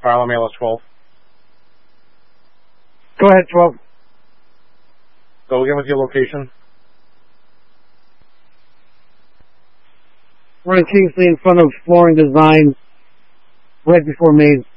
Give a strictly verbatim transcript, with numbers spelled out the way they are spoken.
File mail is twelve. Go ahead, twelve. Go again with your location. We're in Kingsley in front of Flooring Designs, right before Maze.